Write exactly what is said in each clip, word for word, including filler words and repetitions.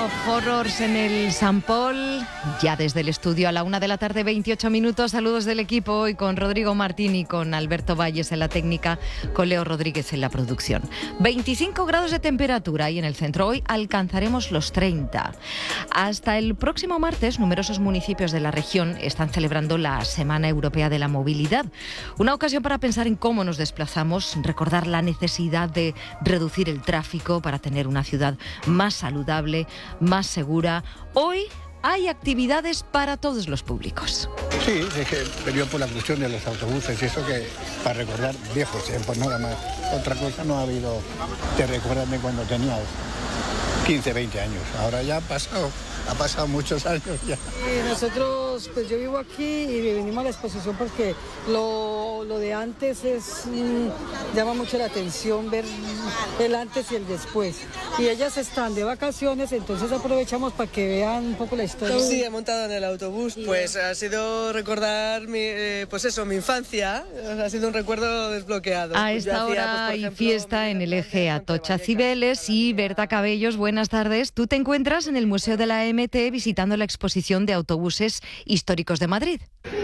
of Horrors en el San Paul, ya desde el estudio a la una de la tarde, veintiocho minutos. Saludos del equipo hoy con Rodrigo Martín y con Alberto Valles en la técnica, con Leo Rodríguez en la producción. veinticinco grados de temperatura y en el centro hoy alcanzaremos los treinta. Hasta el próximo martes, numerosos municipios de la región están celebrando la Semana Europea de la Movilidad. Una ocasión para pensar en cómo nos desplazamos, recordar la necesidad de reducir el tráfico para tener una ciudad más saludable, más segura. Hoy hay actividades para todos los públicos. Sí, es que perdió por la cuestión de los autobuses y eso, que para recordar viejos tiempos, nada más. Otra cosa no ha habido. Te recuerdan de cuando tenías quince, veinte años. Ahora ya ha pasado, ha pasado muchos años ya. Y nosotros, pues yo vivo aquí y venimos a la exposición porque lo, lo de antes es mmm, llama mucho la atención ver el antes y el después. Y ellas están de vacaciones, entonces aprovechamos para que vean un poco la historia. Sí, he montado en el autobús, pues ha sido recordar mi, eh, pues eso, mi infancia, ha sido un recuerdo desbloqueado. A esta pues hora hacía, pues, hay ejemplo, fiesta en el eje Atocha Cibeles y Berta Cabellos, buenas tardes. Tú te encuentras en el Museo de la E M T visitando la exposición de autobuses históricos de Madrid.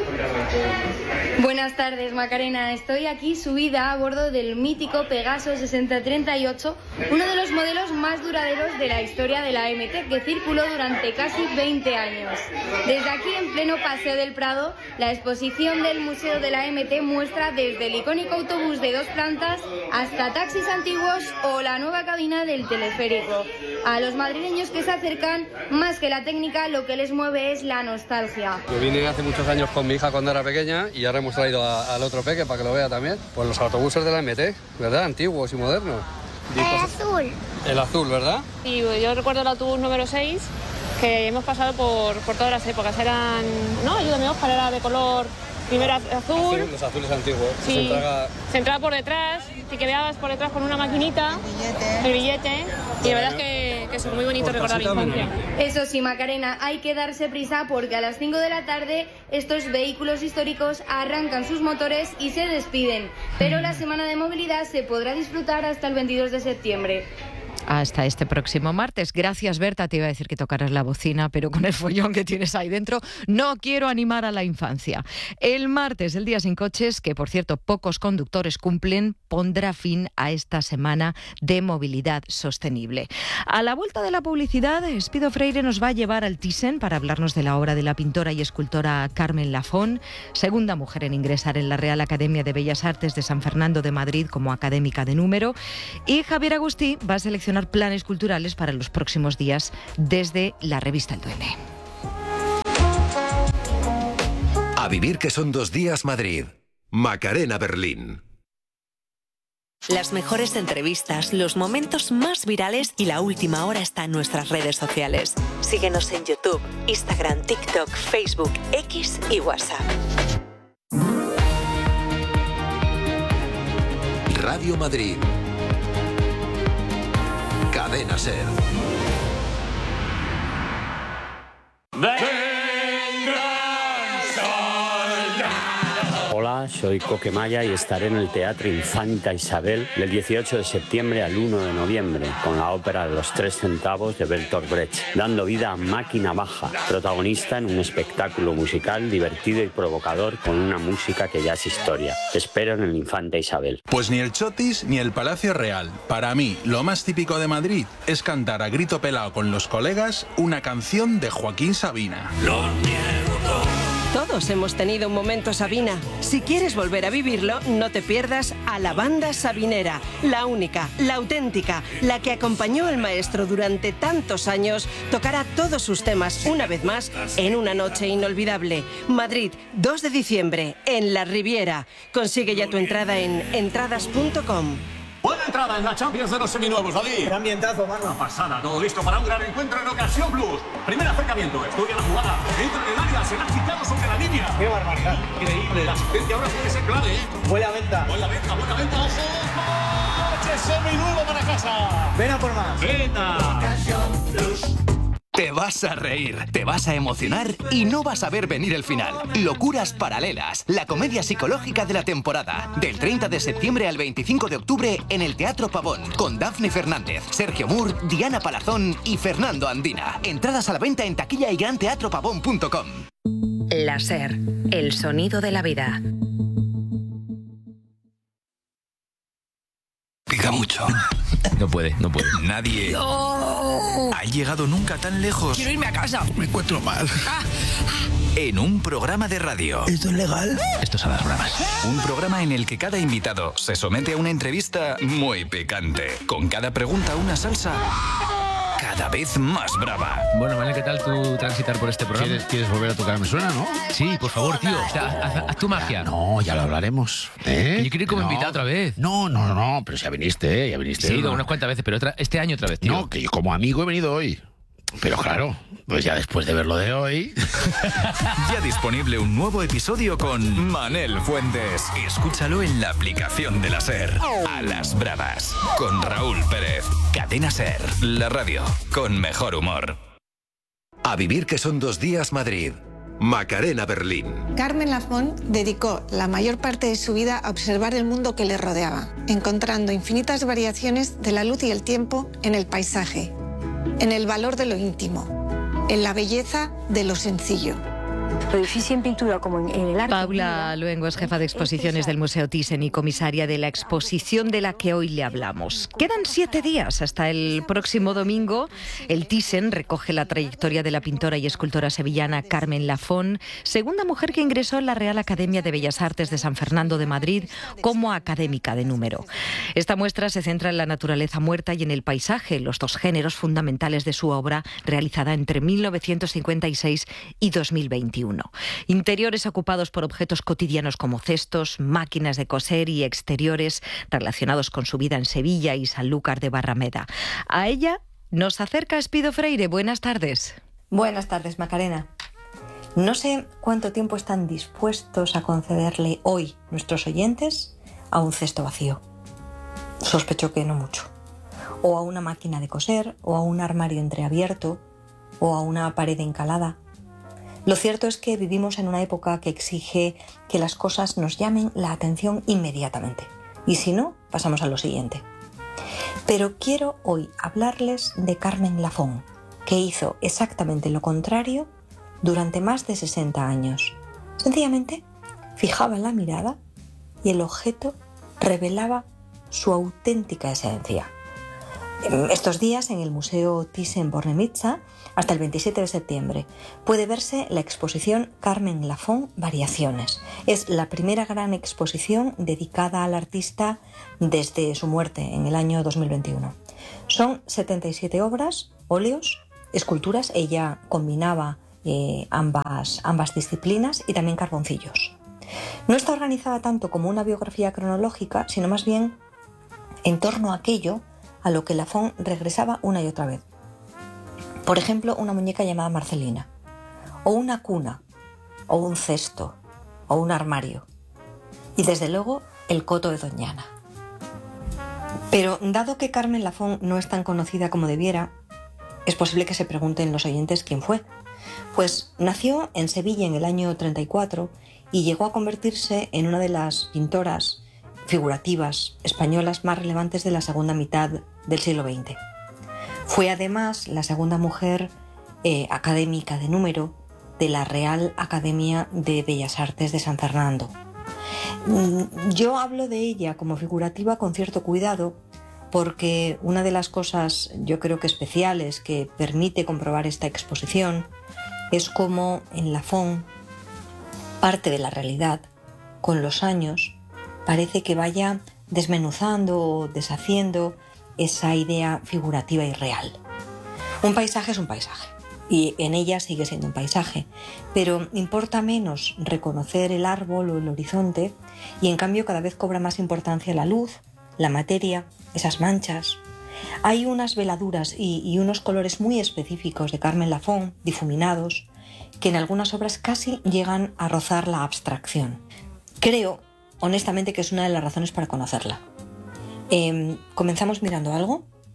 Buenas tardes, Macarena. Estoy aquí subida a bordo del mítico Pegaso sesenta treinta y ocho, uno de los modelos más duraderos de la historia de la E M T, que circuló durante casi veinte años. Desde aquí, en pleno Paseo del Prado, la exposición del Museo de la E M T muestra desde el icónico autobús de dos plantas hasta taxis antiguos o la nueva cabina del teleférico. A los madrileños que se acercan, más que la técnica, lo que les mueve es la nostalgia. Yo vine hace muchos años con mi hija cuando era pequeña y ahora hemos traído a, al otro peque para que lo vea también. Pues los autobuses de la E M T, ¿verdad? Antiguos y modernos. El azul. El azul, ¿verdad? Y yo recuerdo el autobús número seis, que hemos pasado por, por todas las épocas. Eran, no, ayúdame, Oscar, era de color primero azul. azul los azules antiguos. Sí, se, entraga... se entraba por detrás, tiqueteabas por detrás con una maquinita, el billete, el billete y la verdad es que, que es muy bonito recordar la infancia. Eso sí, Macarena, hay que darse prisa porque a las cinco de la tarde estos vehículos históricos arrancan sus motores y se despiden. Pero la Semana de Movilidad se podrá disfrutar hasta el veintidós de septiembre. Hasta este próximo martes. Gracias, Berta. Te iba a decir que tocaras la bocina, pero con el follón que tienes ahí dentro, no quiero animar a la infancia. El martes, el día sin coches, que por cierto pocos conductores cumplen, pondrá fin a esta semana de movilidad sostenible. A la vuelta de la publicidad, Espido Freire nos va a llevar al Thyssen para hablarnos de la obra de la pintora y escultora Carmen Lafón, segunda mujer en ingresar en la Real Academia de Bellas Artes de San Fernando de Madrid como académica de número. Y Javier Agustí va a seleccionar planes culturales para los próximos días desde la revista El Duende. A vivir que son dos días Madrid. Macarena Berlín. Las mejores entrevistas, los momentos más virales y la última hora está en nuestras redes sociales. Síguenos en YouTube, Instagram, TikTok, Facebook, X y WhatsApp. Radio Madrid. Cadena Ser. Hola, soy Coquemaya y estaré en el Teatro Infanta Isabel del dieciocho de septiembre al uno de noviembre con la ópera Los Tres Centavos de Bertolt Brecht, dando vida a Máquina Baja, protagonista en un espectáculo musical divertido y provocador con una música que ya es historia. Te espero en el Infanta Isabel. Pues ni el Chotis ni el Palacio Real. Para mí, lo más típico de Madrid es cantar a grito pelado con los colegas una canción de Joaquín Sabina. Lo niego todo. Todos hemos tenido un momento Sabina. Si quieres volver a vivirlo, no te pierdas a la banda sabinera, la única, la auténtica, la que acompañó al maestro durante tantos años, tocará todos sus temas una vez más en una noche inolvidable. Madrid, dos de diciembre, en La Riviera. Consigue ya tu entrada en entradas punto com. Buena entrada en la Champions de los seminuevos, David. Qué ambientazo, mano. Una pasada, todo listo para un gran encuentro en Ocasión Plus. Primer acercamiento, estudia la jugada. Entra en el área, será quitado sobre la línea. Qué barbaridad. Increíble, la asistencia ahora puede ser clave, ¿eh? Buena venta. Buena venta, buena venta, ojo. ¡Coche seminuevo para casa! Ven a por más. Venta. Ocasión Plus. Te vas a reír, te vas a emocionar y no vas a ver venir el final. Locuras paralelas, la comedia psicológica de la temporada. Del treinta de septiembre al veinticinco de octubre en el Teatro Pavón. Con Dafne Fernández, Sergio Moore, Diana Palazón y Fernando Andina. Entradas a la venta en taquilla y gran teatro pavón punto com. La SER, el sonido de la vida. Pica mucho. No puede, no puede. Nadie no. ha llegado nunca tan lejos. Quiero irme a casa. Me encuentro mal. En un programa de radio. ¿Esto es legal? Esto es a las bromas. Un programa en el que cada invitado se somete a una entrevista muy picante. Con cada pregunta una salsa cada vez más brava. Bueno, Manel, ¿qué tal tú transitar por este programa? ¿Quieres, ¿Quieres volver a tocar Me Suena, no? Sí, por favor, tío. O sea, haz, haz, haz tu magia. No, ya lo hablaremos. ¿Eh? Yo quiero ir como no. invitado otra vez. No, no, no, pero ya viniste, ¿eh? Ya viniste. Sí, ¿no? unas cuantas veces, pero otra, este año otra vez, tío. No, que yo como amigo he venido hoy. Pero claro, pues ya después de ver lo de hoy... Ya disponible un nuevo episodio con Manel Fuentes. Escúchalo en la aplicación de la SER. A las bravas, con Raúl Pérez. Cadena SER, la radio con mejor humor. A vivir que son dos días Madrid. Macarena Berlín. Carmen Lafón dedicó la mayor parte de su vida a observar el mundo que le rodeaba, encontrando infinitas variaciones de la luz y el tiempo en el paisaje, en el valor de lo íntimo, en la belleza de lo sencillo. Lo difícil en pintura como en, en el arte... Paula Luengo es jefa de exposiciones del Museo Thyssen y comisaria de la exposición de la que hoy le hablamos. Quedan siete días hasta el próximo domingo. El Thyssen recoge la trayectoria de la pintora y escultora sevillana Carmen Lafón, segunda mujer que ingresó en la Real Academia de Bellas Artes de San Fernando de Madrid como académica de número. Esta muestra se centra en la naturaleza muerta y en el paisaje, los dos géneros fundamentales de su obra, realizada entre mil novecientos cincuenta y seis y dos mil veintiuno. Interiores ocupados por objetos cotidianos como cestos, máquinas de coser y exteriores relacionados con su vida en Sevilla y Sanlúcar de Barrameda. A ella nos acerca Espido Freire. Buenas tardes. Buenas tardes, Macarena. No sé cuánto tiempo están dispuestos a concederle hoy nuestros oyentes a un cesto vacío. Sospecho que no mucho. O a una máquina de coser, o a un armario entreabierto, o a una pared encalada. Lo cierto es que vivimos en una época que exige que las cosas nos llamen la atención inmediatamente. Y si no, pasamos a lo siguiente. Pero quiero hoy hablarles de Carmen Lafón, que hizo exactamente lo contrario durante más de sesenta años. Sencillamente, fijaba la mirada y el objeto revelaba su auténtica esencia. Estos días, en el Museo Thyssen-Bornemisza, hasta el veintisiete de septiembre, puede verse la exposición Carmen Lafón Variaciones. Es la primera gran exposición dedicada al artista desde su muerte en el año dos mil veintiuno. Son setenta y siete obras, óleos, esculturas. Ella combinaba eh, ambas, ambas disciplinas y también carboncillos. No está organizada tanto como una biografía cronológica, sino más bien en torno a aquello a lo que Lafón regresaba una y otra vez. Por ejemplo, una muñeca llamada Marcelina, o una cuna, o un cesto, o un armario. Y desde luego, el coto de Doñana. Pero dado que Carmen Lafón no es tan conocida como debiera, es posible que se pregunten los oyentes quién fue. Pues nació en Sevilla en el año treinta y cuatro y llegó a convertirse en una de las pintoras figurativas españolas más relevantes de la segunda mitad del siglo veinte. Fue además la segunda mujer eh, académica de número de la Real Academia de Bellas Artes de San Fernando. Yo hablo de ella como figurativa con cierto cuidado porque una de las cosas, yo creo que especiales, que permite comprobar esta exposición es cómo en Lafón parte de la realidad, con los años, parece que vaya desmenuzando o deshaciendo esa idea figurativa y real. Un paisaje es un paisaje y en ella sigue siendo un paisaje, pero importa menos reconocer el árbol o el horizonte y en cambio cada vez cobra más importancia la luz, la materia, esas manchas. Hay unas veladuras y, y unos colores muy específicos de Carmen Lafón, difuminados, que en algunas obras casi llegan a rozar la abstracción. Creo, honestamente, que es una de las razones para conocerla. Eh, comenzamos mirando algo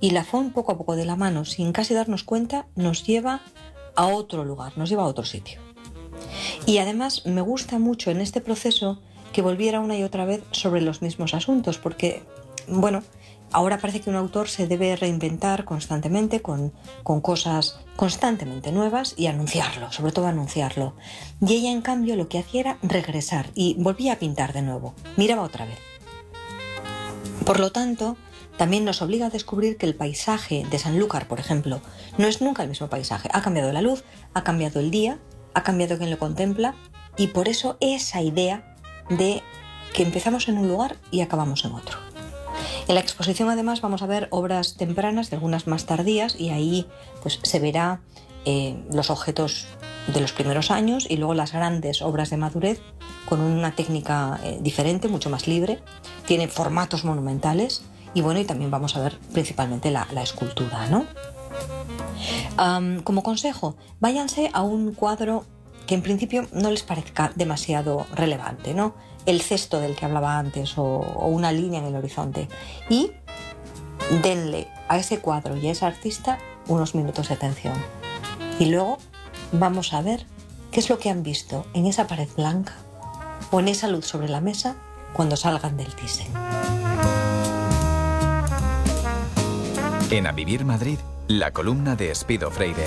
y la Font, poco a poco de la mano, sin casi darnos cuenta, nos lleva a otro lugar, nos lleva a otro sitio. Y además me gusta mucho en este proceso que volviera una y otra vez sobre los mismos asuntos, porque, bueno, ahora parece que un autor se debe reinventar constantemente con, con cosas constantemente nuevas y anunciarlo, sobre todo anunciarlo. Y ella, en cambio, lo que hacía era regresar y volvía a pintar de nuevo, miraba otra vez. Por lo tanto, también nos obliga a descubrir que el paisaje de Sanlúcar, por ejemplo, no es nunca el mismo paisaje. Ha cambiado la luz, ha cambiado el día, ha cambiado quien lo contempla, y por eso esa idea de que empezamos en un lugar y acabamos en otro. En la exposición, además, vamos a ver obras tempranas y algunas más tardías, y ahí pues se verá eh, los objetos de los primeros años y luego las grandes obras de madurez con una técnica eh, diferente, mucho más libre. Tiene formatos monumentales y bueno, y también vamos a ver principalmente la, la escultura, ¿no? Um, como consejo, váyanse a un cuadro que en principio no les parezca demasiado relevante, ¿no? El cesto del que hablaba antes o, o una línea en el horizonte, y denle a ese cuadro y a ese artista unos minutos de atención. Y luego vamos a ver qué es lo que han visto en esa pared blanca o en esa luz sobre la mesa cuando salgan del Thyssen. En A Vivir Madrid, la columna de Espido Freire.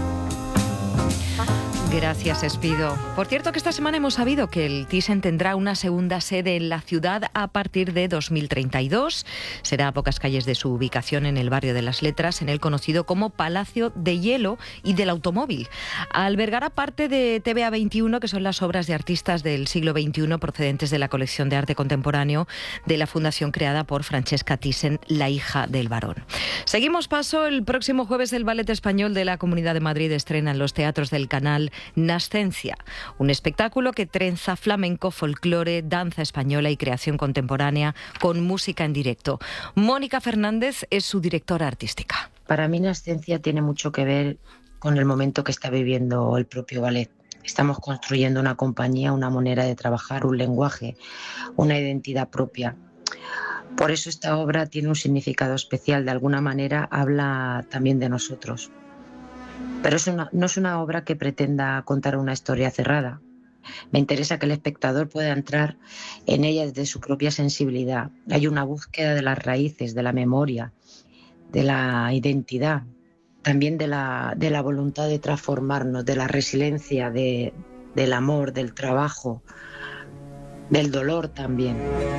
Gracias, Espido. Por cierto, que esta semana hemos sabido que el Thyssen tendrá una segunda sede en la ciudad a partir de dos mil treinta y dos. Será a pocas calles de su ubicación en el barrio de las Letras, en el conocido como Palacio de Hielo y del Automóvil. Albergará parte de T V A veintiuno, que son las obras de artistas del siglo veintiuno procedentes de la colección de arte contemporáneo de la fundación creada por Francesca Thyssen, la hija del barón. Seguimos paso. El próximo jueves el Ballet Español de la Comunidad de Madrid estrena en los teatros del Canal Nascencia, un espectáculo que trenza flamenco, folclore, danza española y creación contemporánea con música en directo. Mónica Fernández es su directora artística. Para mí Nascencia tiene mucho que ver con el momento que está viviendo el propio ballet. Estamos construyendo una compañía, una manera de trabajar, un lenguaje, una identidad propia. Por eso esta obra tiene un significado especial, de alguna manera habla también de nosotros. Pero es una, no es una obra que pretenda contar una historia cerrada. Me interesa que el espectador pueda entrar en ella desde su propia sensibilidad. Hay una búsqueda de las raíces, de la memoria, de la identidad, también de la, de la voluntad de transformarnos, de la resiliencia, de, del amor, del trabajo, del dolor también.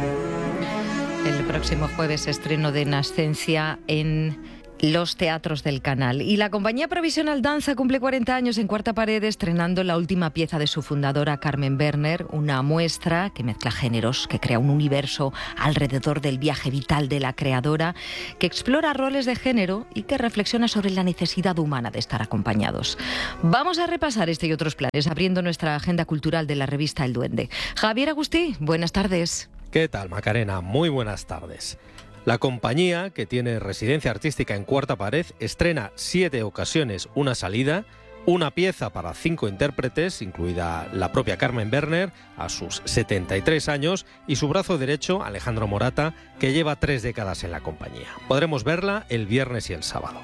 El próximo jueves estreno de Nascencia en los teatros del Canal. Y la compañía Provisional Danza cumple cuarenta años en Cuarta Pared, estrenando la última pieza de su fundadora, Carmen Werner, una muestra que mezcla géneros, que crea un universo alrededor del viaje vital de la creadora, que explora roles de género y que reflexiona sobre la necesidad humana de estar acompañados. Vamos a repasar este y otros planes, abriendo nuestra agenda cultural de la revista El Duende. Javier Agustí, buenas tardes. ¿Qué tal, Macarena? Muy buenas tardes. La compañía, que tiene residencia artística en Cuarta Pared, estrena siete ocasiones una salida, una pieza para cinco intérpretes, incluida la propia Carmen Werner, a sus setenta y tres años, y su brazo derecho, Alejandro Morata, que lleva tres décadas en la compañía. Podremos verla el viernes y el sábado.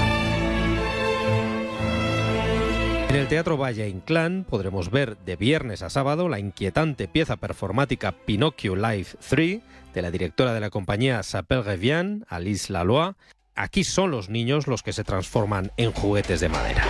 En el Teatro Valle Inclán podremos ver de viernes a sábado la inquietante pieza performática Pinocchio Live tres de la directora de la compañía Chapelle Rivian, Alice Laloy. Aquí son los niños los que se transforman en juguetes de madera.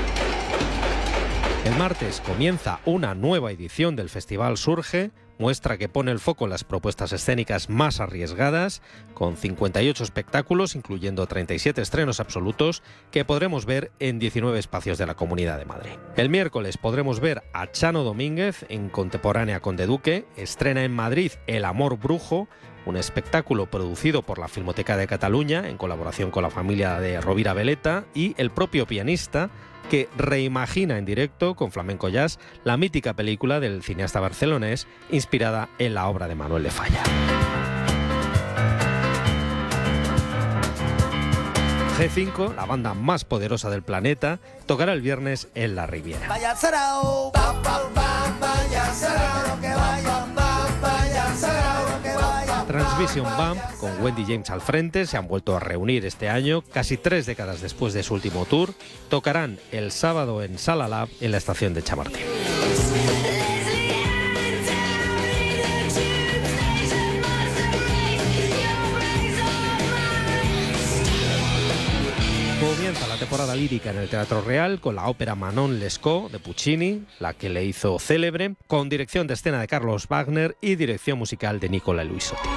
El martes comienza una nueva edición del Festival Surge, muestra que pone el foco en las propuestas escénicas más arriesgadas, con cincuenta y ocho espectáculos, incluyendo treinta y siete estrenos absolutos, que podremos ver en diecinueve espacios de la Comunidad de Madrid. El miércoles podremos ver a Chano Domínguez en Contemporánea Conde Duque, estrena en Madrid El Amor Brujo, un espectáculo producido por la Filmoteca de Cataluña, en colaboración con la familia de Rovira Veleta y el propio pianista, que reimagina en directo con flamenco jazz la mítica película del cineasta barcelonés inspirada en la obra de Manuel de Falla. G cinco, la banda más poderosa del planeta, tocará el viernes en La Riviera. Vaya sarao, pa, pa, pa, vaya sarao, que vaya, pa, vaya sarao, que vaya. Transvision Band, con Wendy James al frente, se han vuelto a reunir este año, casi tres décadas después de su último tour. Tocarán el sábado en Sala Lab, en la estación de Chamartín. Comienza la temporada lírica en el Teatro Real con la ópera Manon Lescaut de Puccini, la que le hizo célebre, con dirección de escena de Carlos Wagner y dirección musical de Nicola Luisotti.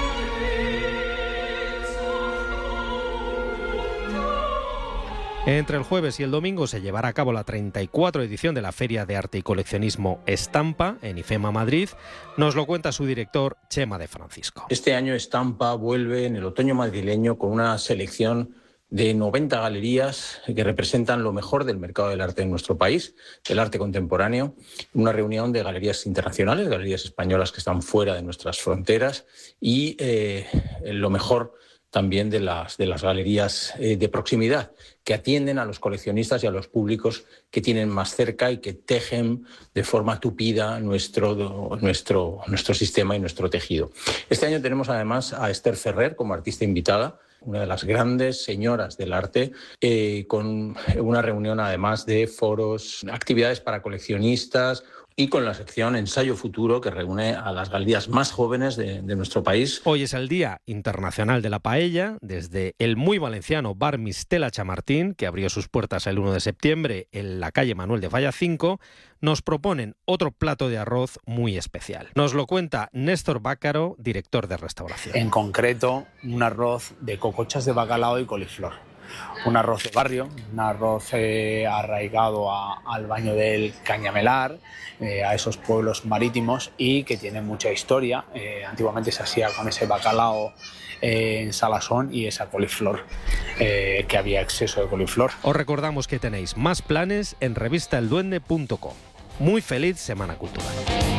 Entre el jueves y el domingo se llevará a cabo la treinta y cuatro edición de la Feria de Arte y Coleccionismo Estampa en IFEMA Madrid. Nos lo cuenta su director, Chema de Francisco. Este año Estampa vuelve en el otoño madrileño con una selección de noventa galerías que representan lo mejor del mercado del arte en nuestro país, el arte contemporáneo, una reunión de galerías internacionales, galerías españolas que están fuera de nuestras fronteras y eh, lo mejor también de las, de las galerías eh, de proximidad, que atienden a los coleccionistas y a los públicos que tienen más cerca y que tejen de forma tupida nuestro, nuestro, nuestro sistema y nuestro tejido. Este año tenemos además a Esther Ferrer como artista invitada, una de las grandes señoras del arte, eh, con una reunión además de foros, actividades para coleccionistas y con la sección Ensayo Futuro, que reúne a las galerías más jóvenes de, de nuestro país. Hoy es el Día Internacional de la Paella. Desde el muy valenciano Bar Mistela Chamartín, que abrió sus puertas el uno de septiembre en la calle Manuel de Falla cinco, nos proponen otro plato de arroz muy especial. Nos lo cuenta Néstor Bácaro, director de restauración. En concreto, un arroz de cocochas de bacalao y coliflor. Un arroz de barrio, un arroz eh, arraigado a, al baño del Cañamelar, eh, a esos pueblos marítimos y que tiene mucha historia. Eh, antiguamente se hacía con ese bacalao eh, en salazón y esa coliflor, eh, que había exceso de coliflor. Os recordamos que tenéis más planes en revista el duende punto com. Muy feliz Semana Cultural.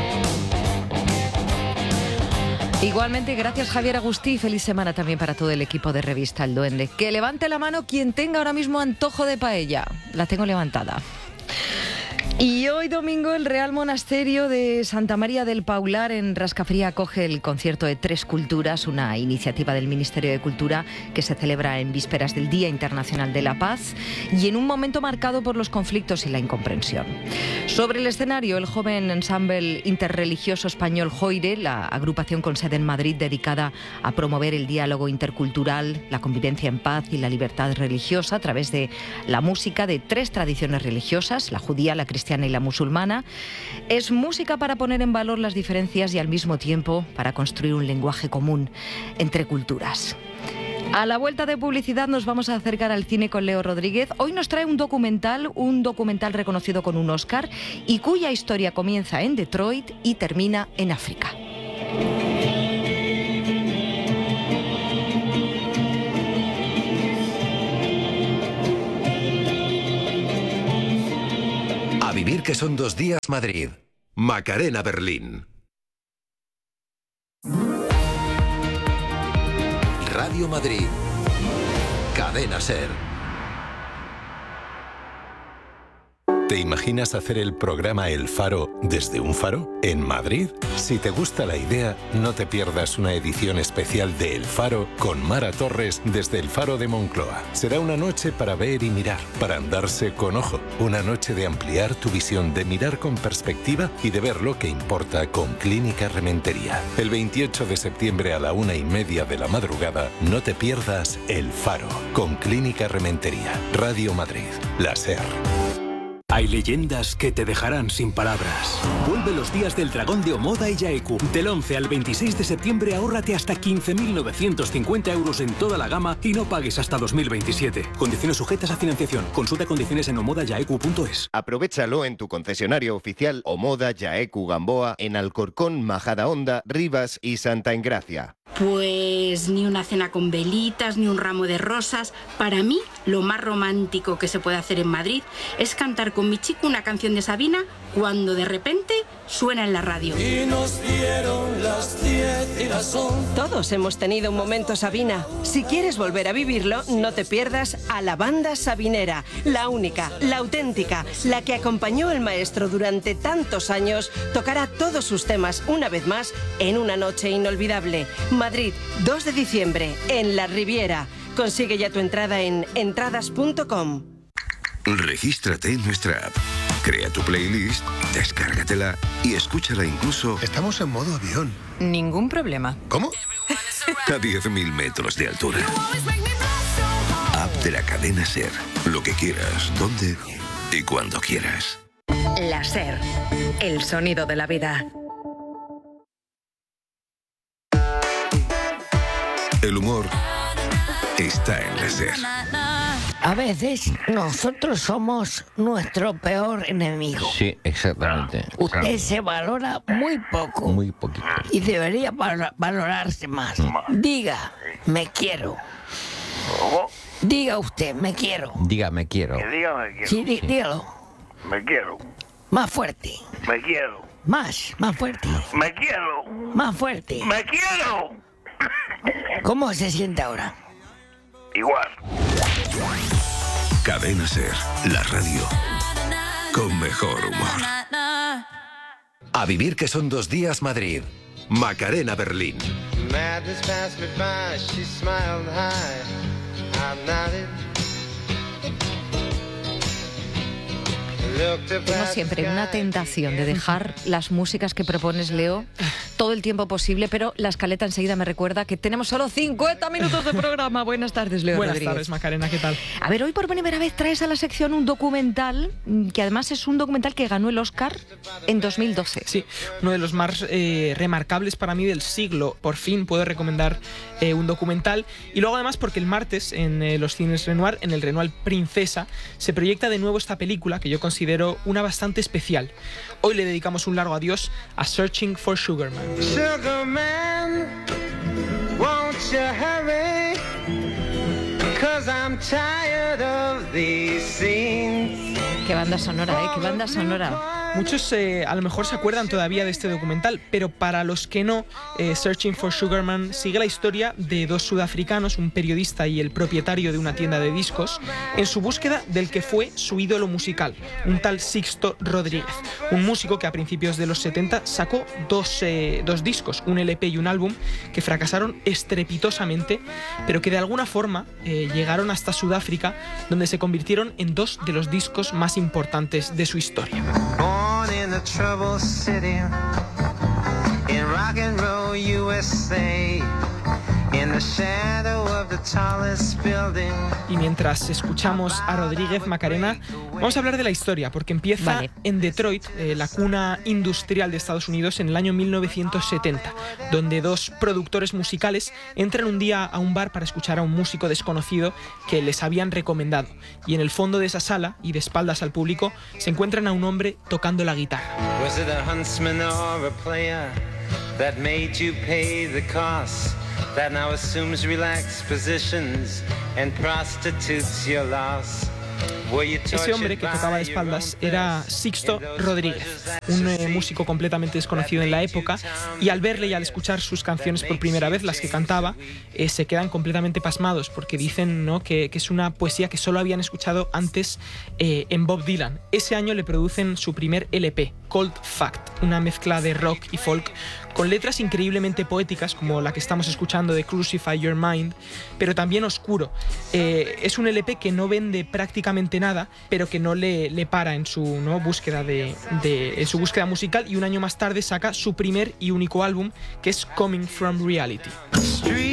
Igualmente, gracias Javier Agustí, feliz semana también para todo el equipo de Revista El Duende. Que levante la mano quien tenga ahora mismo antojo de paella. La tengo levantada. Y hoy domingo el Real Monasterio de Santa María del Paular en Rascafría acoge el concierto de Tres Culturas, una iniciativa del Ministerio de Cultura que se celebra en vísperas del Día Internacional de la Paz y en un momento marcado por los conflictos y la incomprensión. Sobre el escenario, el joven ensamble interreligioso español Joire, la agrupación con sede en Madrid dedicada a promover el diálogo intercultural, la convivencia en paz y la libertad religiosa a través de la música de tres tradiciones religiosas, la judía, la cristiana y la musulmana. Es música para poner en valor las diferencias y al mismo tiempo para construir un lenguaje común entre culturas. A la vuelta de publicidad nos vamos a acercar al cine con Leo Rodríguez. Hoy nos trae un documental, un documental reconocido con un Oscar y cuya historia comienza en Detroit y termina en África. A vivir que son dos días Madrid. Macarena Berlín. Radio Madrid. Cadena Ser. ¿Te imaginas hacer el programa El Faro desde un faro en Madrid? Si te gusta la idea, no te pierdas una edición especial de El Faro con Mara Torres desde el Faro de Moncloa. Será una noche para ver y mirar, para andarse con ojo. Una noche de ampliar tu visión, de mirar con perspectiva y de ver lo que importa con Clínica Rementería. El veintiocho de septiembre a la una y media de la madrugada, no te pierdas El Faro con Clínica Rementería. Radio Madrid, la SER. Hay leyendas que te dejarán sin palabras. Vuelve los días del dragón de Omoda y Yaeku. Del once al veintiséis de septiembre ahórrate hasta quince mil novecientos cincuenta euros en toda la gama y no pagues hasta dos mil veintisiete. Condiciones sujetas a financiación. Consulta condiciones en omoda yaeku punto es. Aprovechalo en tu concesionario oficial Omoda Yaeku Gamboa en Alcorcón, Majadahonda, Rivas y Santa Engracia. Pues ni una cena con velitas, ni un ramo de rosas. Para mí, lo más romántico que se puede hacer en Madrid es cantar con mi chico una canción de Sabina cuando de repente suena en la radio. Y nos dieron las diez y las once. Todos hemos tenido un momento Sabina. Si quieres volver a vivirlo, no te pierdas a la banda sabinera. La única, la auténtica, la que acompañó al maestro durante tantos años, tocará todos sus temas una vez más en una noche inolvidable. Madrid Madrid, dos de diciembre, en La Riviera. Consigue ya tu entrada en entradas punto com. Regístrate en nuestra app. Crea tu playlist, descárgatela y escúchala incluso... Estamos en modo avión. Ningún problema. ¿Cómo? A diez mil metros de altura. App de la cadena SER. Lo que quieras, donde y cuando quieras. La SER. El sonido de la vida. El humor está en la SER. A veces nosotros somos nuestro peor enemigo. Sí, exactamente. Usted claro. se valora muy poco. Muy poquito. Y debería val- valorarse más. Diga, me quiero. Diga usted, me quiero. Diga, me quiero. Que diga me quiero. Sí, dí- dígalo. Me quiero. Más fuerte. Me quiero. Más, más fuerte. Me quiero. Más fuerte. Me quiero. ¿Cómo se siente ahora? Igual. Cadena SER, la radio con mejor humor. A vivir que son dos días Madrid. Macarena Berlín. Madness passed me by, she smiled high, I nodded. Tengo siempre una tentación de dejar las músicas que propones, Leo, todo el tiempo posible, pero la escaleta enseguida me recuerda que tenemos solo cincuenta minutos de programa. Buenas tardes, Leo Buenas Rodríguez. tardes, Macarena, ¿qué tal? A ver, hoy por primera vez traes a la sección un documental, que además es un documental que ganó el Oscar en dos mil doce. Sí, uno de los más eh, remarcables para mí del siglo. Por fin puedo recomendar eh, un documental. Y luego además porque el martes en eh, los cines Renoir, en el Renoir Princesa, se proyecta de nuevo esta película que yo considero una bastante especial. Hoy le dedicamos un largo adiós a Searching for Sugar Man. Sugar man, won't you hurry? 'Cause I'm tired of these scenes. Qué banda sonora, ¿eh? Qué banda sonora. Muchos eh, a lo mejor se acuerdan todavía de este documental, pero para los que no, eh, Searching for Sugar Man sigue la historia de dos sudafricanos, un periodista y el propietario de una tienda de discos, en su búsqueda del que fue su ídolo musical, un tal Sixto Rodríguez, un músico que a principios de los setenta sacó dos, eh, dos discos, un L P y un álbum, que fracasaron estrepitosamente, pero que de alguna forma eh, llegaron hasta Sudáfrica, donde se convirtieron en dos de los discos más importantes de su historia. Born in the troubled city, in rock and roll U S A, in the shadow of the tallest building. Y mientras escuchamos a Rodríguez, Macarena, vamos a hablar de la historia, porque empieza Vale. en Detroit, eh, la cuna industrial de Estados Unidos, en el año mil novecientos setenta, donde dos productores musicales entran un día a un bar para escuchar a un músico desconocido que les habían recomendado. Y en el fondo de esa sala, y de espaldas al público, se encuentran a un hombre tocando la guitarra. Was it a huntsman or a player that made you pay the cost? That now assumes relaxed positions and prostitutes your loss. Ese hombre que tocaba de espaldas era Sixto Rodríguez, un eh, músico completamente desconocido en la época, y al verle y al escuchar sus canciones por primera vez, las que cantaba, eh, se quedan completamente pasmados, porque dicen, ¿no?, que, que es una poesía que solo habían escuchado antes eh, en Bob Dylan. Ese año le producen su primer L P, Cold Fact, una mezcla de rock y folk, con letras increíblemente poéticas, como la que estamos escuchando de Crucify Your Mind, pero también oscuro. Eh, es un L P que no vende prácticamente nada, pero que no le, le para en su, ¿no?, búsqueda de, de en su búsqueda musical, y un año más tarde saca su primer y único álbum, que es Coming From Reality.